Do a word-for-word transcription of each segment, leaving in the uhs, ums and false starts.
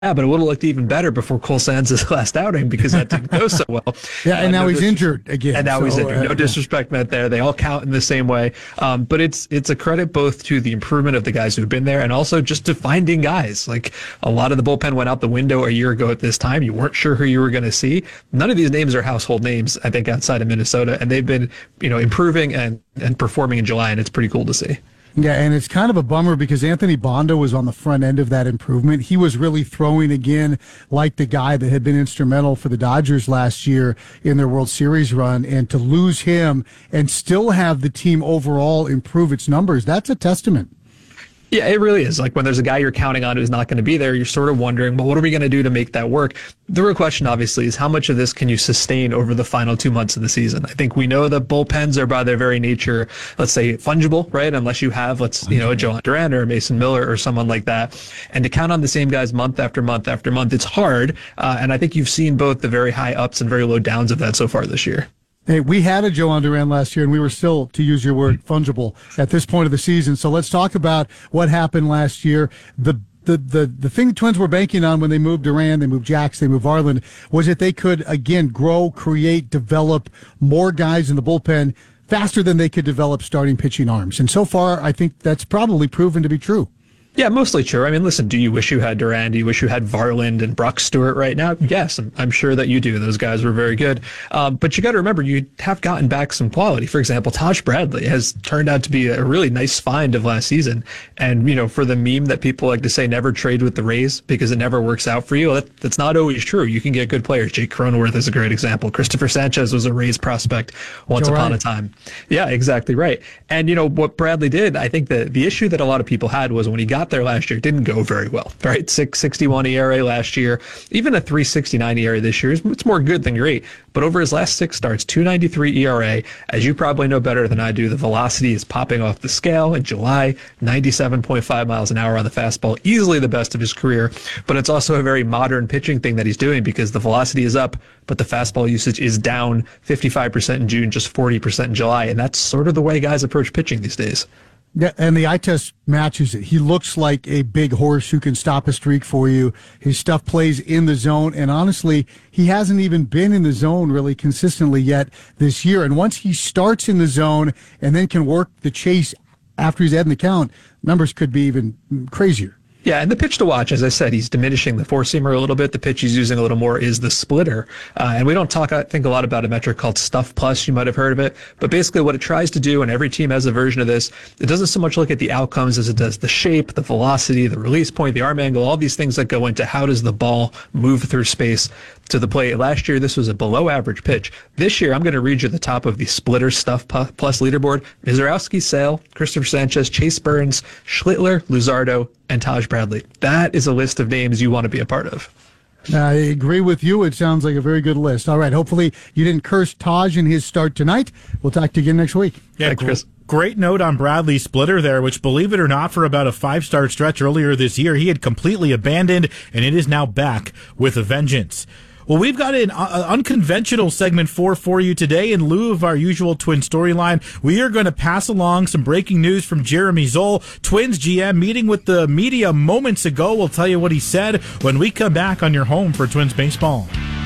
Yeah, but it would have looked even better before Cole Sands' last outing because that didn't go so well. Yeah, and uh, now no he's dis- injured again. And now so, he's injured. No uh, disrespect meant there. They all count in the same way. Um, but it's it's a credit both to the improvement of the guys who've been there and also just to finding guys. Like a lot of the bullpen went out the window a year ago at this time. You weren't sure who you were going to see. None of these names are household names, I think, outside of Minnesota. And they've been, you know, improving and, and performing in July, and it's pretty cool to see. Yeah, and it's kind of a bummer because Anthony Bondo was on the front end of that improvement. He was really throwing again like the guy that had been instrumental for the Dodgers last year in their World Series run, and to lose him and still have the team overall improve its numbers, that's a testament. Yeah, it really is. Like when there's a guy you're counting on who's not going to be there, you're sort of wondering, well, what are we going to do to make that work? The real question, obviously, is how much of this can you sustain over the final two months of the season? I think we know that bullpens are by their very nature, let's say, fungible, right? Unless you have, let's, you know, a Joan Duran or a Mason Miller or someone like that. And to count on the same guys month after month after month, it's hard. Uh, and I think you've seen both the very high ups and very low downs of that so far this year. Hey, we had a Joan Duran last year, and we were still, to use your word, fungible at this point of the season. So let's talk about what happened last year. The the the the thing the Twins were banking on when they moved Duran, they moved Jax, they moved Varland, was that they could, again, grow, create, develop more guys in the bullpen faster than they could develop starting pitching arms. And so far, I think that's probably proven to be true. Yeah, mostly true. I mean, listen, do you wish you had Duran? Do you wish you had Varland and Brock Stewart right now? Yes, I'm, I'm sure that you do. Those guys were very good. Um, but you got to remember, you have gotten back some quality. For example, Taj Bradley has turned out to be a really nice find of last season. And, you know, for the meme that people like to say, never trade with the Rays because it never works out for you, that, that's not always true. You can get good players. Jake Cronenworth is a great example. Christopher Sanchez was a Rays prospect once Joe upon Ryan. a time. Yeah, exactly right. And, you know, what Bradley did, I think the, the issue that a lot of people had was when he got there last year, it didn't go very well, right? six sixty-one E R A last year, even a three sixty-nine E R A this year. It's more good than great. But over his last six starts, two ninety-three E R A. As you probably know better than I do, the velocity is popping off the scale in July, ninety-seven point five miles an hour on the fastball, easily the best of his career. But it's also a very modern pitching thing that he's doing because the velocity is up, but the fastball usage is down fifty-five percent in June, just forty percent in July. And that's sort of the way guys approach pitching these days. Yeah, and the eye test matches it. He looks like a big horse who can stop a streak for you. His stuff plays in the zone, and honestly, he hasn't even been in the zone really consistently yet this year. And once he starts in the zone and then can work the chase after he's adding the count, numbers could be even crazier. Yeah, and the pitch to watch, as I said, he's diminishing the four-seamer a little bit. The pitch he's using a little more is the splitter. Uh, and we don't talk, I think, a lot about a metric called Stuff Plus. You might have heard of it. But basically what it tries to do, and every team has a version of this, it doesn't so much look at the outcomes as it does the shape, the velocity, the release point, the arm angle, all these things that go into how does the ball move through space to the plate. Last year, this was a below-average pitch. This year, I'm going to read you the top of the splitter Stuff Plus leaderboard. Mizorowski, Sale, Christopher Sanchez, Chase Burns, Schlittler, Luzardo, and Taj Bradley. That is a list of names you want to be a part of. I agree with you. It sounds like a very good list. All right. Hopefully you didn't curse Taj in his start tonight. We'll talk to you again next week. Yeah, Thanks, Chris. Great note on Bradley's splitter there, which, believe it or not, for about a five-star stretch earlier this year, he had completely abandoned, and it is now back with a vengeance. Well, we've got an uh, unconventional segment four for you today. In lieu of our usual Twin storyline, we are going to pass along some breaking news from Jeremy Zoll, Twins G M, meeting with the media moments ago. We'll tell you what he said when we come back on your home for Twins baseball.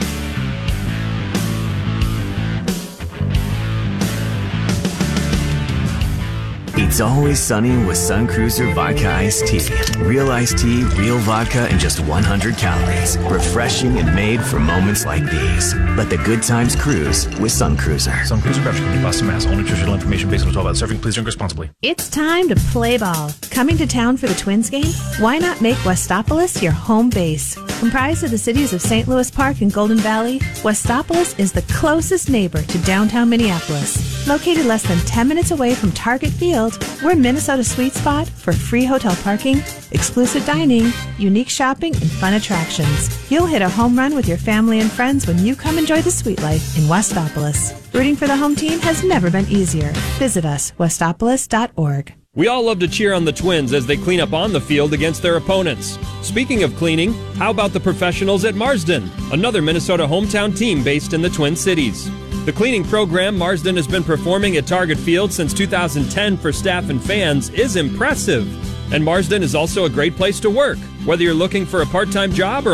It's always sunny with Sun Cruiser Vodka Iced Tea. Real iced tea, real vodka, and just one hundred calories. Refreshing and made for moments like these. Let the good times cruise with Sun Cruiser. Sun Cruiser, Company, Boston, Mass. All nutritional information based on twelve hours surfing. Please drink responsibly. It's time to play ball. Coming to town for the Twins game? Why not make Westopolis your home base? Comprised of the cities of Saint Louis Park and Golden Valley, Westopolis is the closest neighbor to downtown Minneapolis. Located less than ten minutes away from Target Field, we're Minnesota's sweet spot for free hotel parking, exclusive dining, unique shopping, and fun attractions. You'll hit a home run with your family and friends when you come enjoy the sweet life in Westopolis. Rooting for the home team has never been easier. Visit us, westopolis dot org. We all love to cheer on the Twins as they clean up on the field against their opponents. Speaking of cleaning, how about the professionals at Marsden, another Minnesota hometown team based in the Twin Cities? The cleaning program Marsden has been performing at Target Field since two thousand ten for staff and fans is impressive. And Marsden is also a great place to work. Whether you're looking for a part-time job or